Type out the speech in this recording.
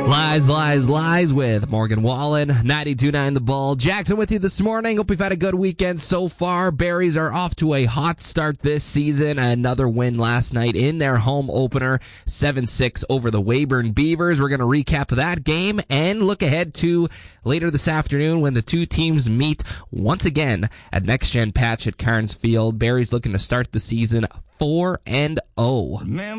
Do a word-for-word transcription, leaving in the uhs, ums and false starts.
Lies, lies, lies with Morgan Wallen, ninety-two point nine The Bull. Jackson with you this morning. Hope you've had a good weekend so far. Berries are off to a hot start this season. Another win last night in their home opener, seven six over the Weyburn Beavers. We're going to recap that game and look ahead to later this afternoon when the two teams meet once again at Next Gen Patch at Carnes Field. Berries looking to start the season four and oh.